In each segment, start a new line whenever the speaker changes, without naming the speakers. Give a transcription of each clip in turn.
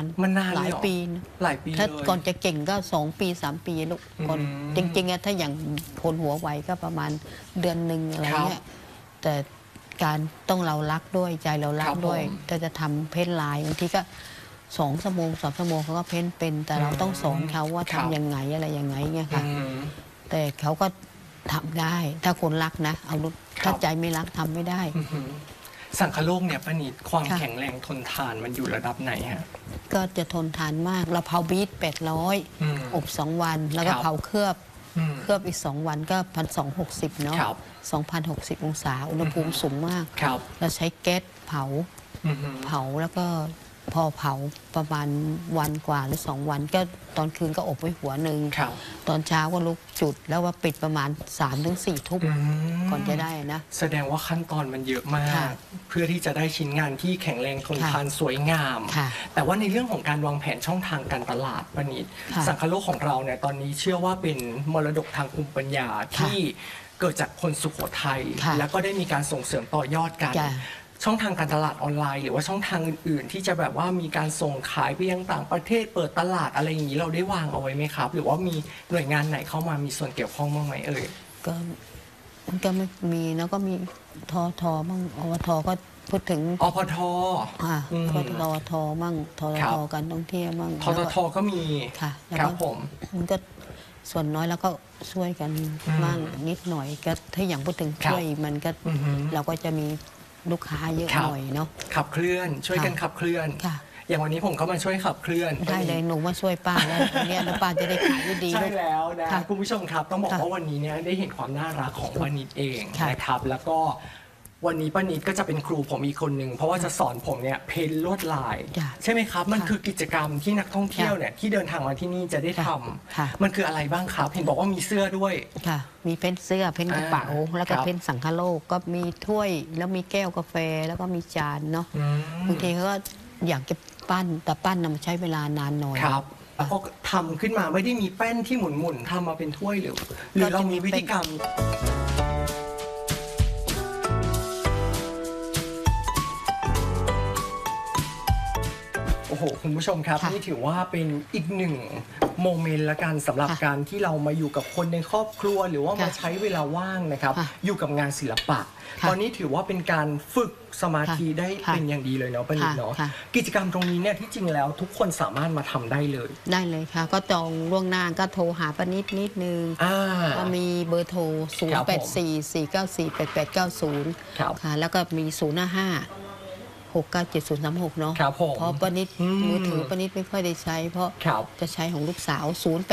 มันนาน
หลายปี
หลายปี
ถ้าก่อนจะเก่งก็2 ปี3 ปีลูกก่อนจริงๆถ้าอย่างคนหัวไวก็ประมาณเดือนหนึ่งอะไรเงี้ยแต่การต้องเรารักด้วยใจเรารักด้วยถ้าจะทำเพ้นลายบางทีก็2 ชั่วโมง3 ชั่วโมงเขาก็เพ้นเป็นแต่เราต้องสอนเขาว่าทำยังไงอะไรยังไงเงี้ยค่ะแต่เขาก็ทำได้ถ้าคนรักนะเอาลูกถ้าใจไม่รักทำไม่ได้
สังคโลกเนี่ยป้านิดความแข็งแรงทนทานมันอยู่ระดับไหนฮะ
ก็จะทนทานมากเราเผาบีท800อบ2 วันแล้วก็เผาเคลือบอีก2 วันก็1,260เนาะ2,060 องศาอุณหภูมิสูงมากเราใช้แก๊สเผาแล้วก็พอเผาประมาณวันกว่าหรือ2 วันก็ตอนคืนก็อบไว้หัวหนึ่งตอนเช้าก็ลุกจุดแล้วว่าปิดประมาณ3-4 ทุ่มก่อนจะได้นะ
แสดงว่าขั้นตอนมันเยอะมากเพื่อที่จะได้ชิ้นงานที่แข็งแรงทนทานสวยงามแต่ว่าในเรื่องของการวางแผนช่องทางการตลาดป้านิดสังคโลกของเราเนี่ยตอนนี้เชื่อว่าเป็นมรดกทางภูมิปัญญาที่เกิดจากคนสุโขทัยแล้วก็ได้มีการส่งเสริมต่อยอดกันช่องทางการตลาดออนไลน์หรือว่าช่องทางอื่นๆที่จะแบบว่ามีการส่งขายไปยังต่างประเทศเปิดตลาดอะไรอย่างนี้เราได้วางเอาไว้ไหมครับหรือว่ามีหน่วยงานไหนเข้ามามีส่วนเกี่ยวข้องบ้างไหม
ก็ไม่มีแล้วก็มีทบ้างอวทก็พูดถึง
อพท
ก็ทมั่งทการท่องเที่ยวมั่ง
ทก็มี
ค่ะ
ครับผม
มันก็ส่วนน้อยแล้วก็ช่วยกันมั่งนิดหน่อยก็ถ้าอย่างพูดถึงช่วยมันก็เราก็จะมีลูกค้าเยอะหน่อยเนาะ
ขับเคลื่อนช่วยกันขับเคลื่อนอย่างวันนี้ผมก็มาช่วยขับเคลื่อน
ได้เลยหนูมาช่วยป้าแล้วเนี่ยแล้วป้าจะได้ขายได้ดี
ใช่แล้วนะคุณผู้ชมครับต้องบอกว่าวันนี้เนี่ยได้เห็นความน่ารักของป้านิดเองนะครับแล้วก็วันนี้ป้านิดก็จะเป็นครูผมอีกคนหนึ่งเพราะว่าจะสอนผมเนี่ยเพ้นลวดลายใช่ไหมครับมันคือกิจกรรมที่นักท่องเที่ยวเนี่ยที่เดินทางมาที่นี่จะได้ทำมันคืออะไรบ้างครับเห็นบอกว่ามีเสื้อด้วย
ค่ะมีเพ้นเสื้อเพ้นกระเป๋าแล้วก็เพ้นสังคโลกก็มีถ้วยแล้วมีแก้วกาแฟแล้วก็มีจานเนาะบางทีเขาก็อยากจะปั้นแต่ปั้นมันใช้เวลานานหน่อย
ครับแล้วก็ทำขึ้นมาไม่ได้มีแป้นที่หมุนๆทำมาเป็นถ้วยหรือเรามีวิธีการโอ้โหคุณผู้ชมครับนี่ถือว่าเป็นอีกหนึ่งโมเมนต์ละกันสำหรับการที่เรามาอยู่กับคนในครอบครัวหรือว่ามาใช้เวลาว่างนะครับอยู่กับงานศิลปะตอนนี้ถือว่าเป็นการฝึกสมาธิได้เป็นอย่างดีเลยเนาะป้านิดเนาะกิจกรรมตรงนี้เนี่ยที่จริงแล้วทุกคนสามารถมาทำได้เลย
ค่ะก็จองล่วงหน้าก็โทรหาป้านิดนิดนึงก็มีเบอร์โทร0844948890ค่ะแล้วก็มี055 697-036เนาะเพราะป้านิดมือถือป้านิดไม่ค่อยได้ใช้เพราะจะใช้ของลูกสาว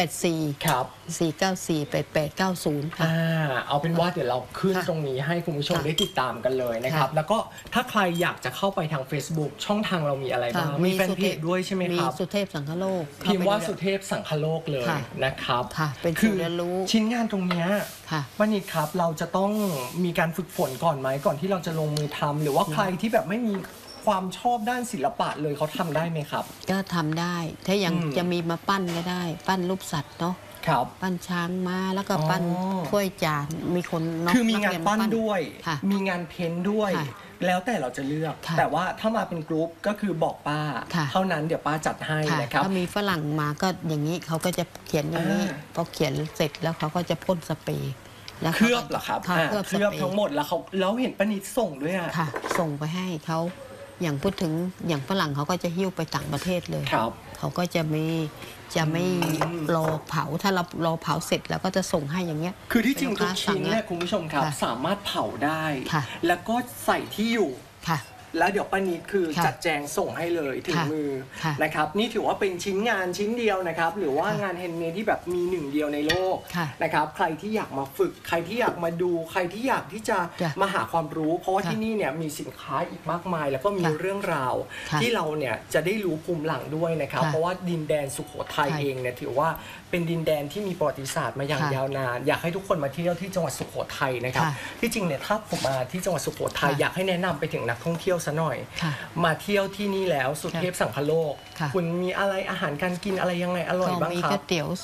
0844948890ค่ะ
เอาเป็นว่าเดี๋ยวเราขึ้นตรงนี้ให้คุณผู้ชมได้ติดตามกันเลยนะครับแล้วก็ถ้าใครอยากจะเข้าไปทาง Facebook ช่องทางเรามีอะไรบ้างมีแฟนเพจด้วยใช่ไหมครับ
มีสุเทพสังคโลก
พิมพ์ว่าสุเทพสังคโลกเลยนะครับ
เป็นคือเรียนรู้
ชิ้นงานตรงนี้ป้านิดครับเราจะต้องมีการฝึกฝนก่อนไหมก่อนที่เราจะลงมือทำหรือว่าใครที่แบบไม่มีความชอบด้านศิลปะเลยเขาทำได้ไหมครับ
ก็ทำได้ถ้ายังจะมีมาปั้นก็ได้ปั้นรูปสัตว์เนาะปั้นช้างม้าแล้วก็ปั้นถ้วยจานมีคน
คือมีงานปั้นด้วยมีงานเพ้นด้วยแล้วแต่เราจะเลือกแต่ว่าถ้ามาเป็นกรุ๊ปก็คือบอกป้าเท่านั้นเดี๋ยวป้าจัดให้นะครับ
ถ้ามีฝรั่งมาก็อย่างนี้เขาก็จะเขียนอย่างนี้พอเขียนเสร็จแล้วเขาก็จะพ่นสเปรย์
เคลือบเหรอครับเคลือบทั้งหมดแล้วเห็นป้านิดส่งด้วย
ค่ะส่งไปให้เขาอย่างพูดถึงอย่างฝรั่งเขาก็จะหิ้วไปต่างประเทศเลยเขาก็จะไม่รอเผาถ้าเรารอเผาเสร็จแล้วก็จะส่งให้อย่างเงี้ย
คือที่จริงทุกชิ้นเนี่ยคุณผู้ชมครับสามารถเผาได้แล้วก็ใส่ที่อยู่แล้วเดี๋ยวป้านิดคือจัดแจงส่งให้เลยถึงมือนะครับนี่ถือว่าเป็นชิ้นงานชิ้นเดียวนะครับหรือว่างานแฮนด์เมดที่แบบมีหนึ่งเดียวในโลกนะครับใครที่อยากมาฝึกใครที่อยากมาดูใครที่อยากที่จะมาหาความรู้เพราะว่าที่นี่เนี่ยมีสินค้าอีกมากมายแล้วก็มีเรื่องราวที่เราเนี่ยจะได้รู้ภูมิหลังด้วยนะครับเพราะว่าดินแดนสุโขทัยเองเนี่ยถือว่าเป็นดินแดนที่มีประวัติศาสตร์มาอย่างยาวนานอยากให้ทุกคนมาเที่ยวที่จังหวัดสุโขทัยนะครับที่จริงเนี่ยถ้าผมมาที่จังหวัดสุโขทัยอยากให้แนะนำไปถึงนักท่องเที่ยวซะหน่อยมาเที่ยวที่นี่แล้วสุเทพสังคโลกคุณมีอะไรอาหารการกินอะไรยังไงอร่อยบ้างครับ
มีก๋วยเตี๋ยว